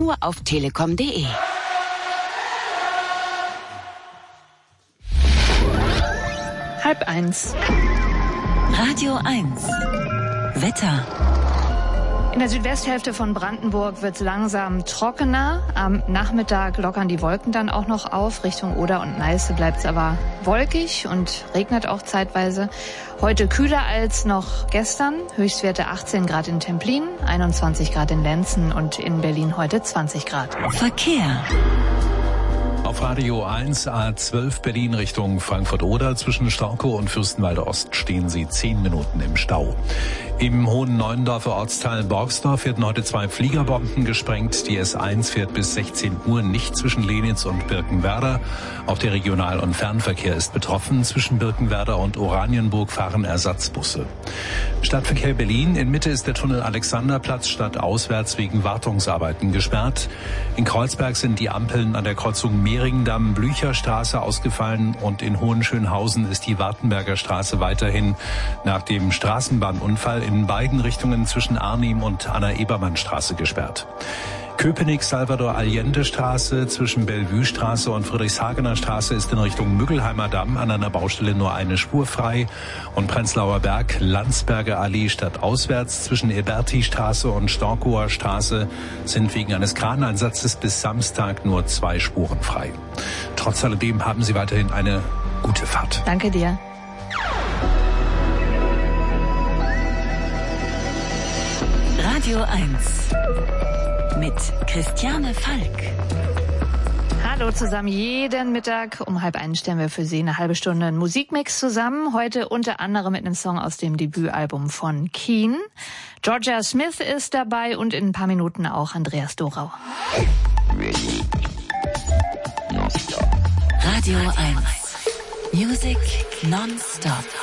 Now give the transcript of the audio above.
nur auf telekom.de. Halb eins. Radio 1. Wetter. In der Südwesthälfte von Brandenburg wird es langsam trockener. Am Nachmittag lockern die Wolken dann auch noch auf. Richtung Oder und Neiße bleibt es aber wolkig und regnet auch zeitweise. Heute kühler als noch gestern. Höchstwerte 18 Grad in Templin, 21 Grad in Lenzen und in Berlin heute 20 Grad. Verkehr. Auf Radio 1 A12 Berlin Richtung Frankfurt-Oder zwischen Storkow und Fürstenwalde Ost stehen Sie 10 Minuten im Stau. Im Hohen Neuendorfer Ortsteil Borgsdorf werden heute 2 Fliegerbomben gesprengt. Die S1 fährt bis 16 Uhr nicht zwischen Lenitz und Birkenwerder. Auch der Regional- und Fernverkehr ist betroffen. Zwischen Birkenwerder und Oranienburg fahren Ersatzbusse. Stadtverkehr Berlin. In Mitte ist der Tunnel Alexanderplatz stadtauswärts wegen Wartungsarbeiten gesperrt. In Kreuzberg sind die Ampeln an der Kreuzung Mehringdamm-Blücherstraße ausgefallen und in Hohenschönhausen ist die Wartenberger Straße weiterhin nach dem Straßenbahnunfall in beiden Richtungen zwischen Arnim und Anna-Ebermann-Straße gesperrt. Köpenick-Salvador-Allende-Straße zwischen Bellevue-Straße und Friedrichshagener Straße ist in Richtung Müggelheimer Damm an einer Baustelle nur eine Spur frei. Und Prenzlauer Berg, Landsberger Allee stadtauswärts zwischen Eberti-Straße und Storkower Straße sind wegen eines Kraneinsatzes bis Samstag nur 2 Spuren frei. Trotz alledem haben Sie weiterhin eine gute Fahrt. Danke dir. Radio 1 mit Christiane Falk. Hallo zusammen, jeden Mittag um 12:30 stellen wir für Sie eine halbe Stunde einen Musikmix zusammen. Heute unter anderem mit einem Song aus dem Debütalbum von Keane. Georgia Smith ist dabei und in ein paar Minuten auch Andreas Dorau. Radio 1 Music non-stop.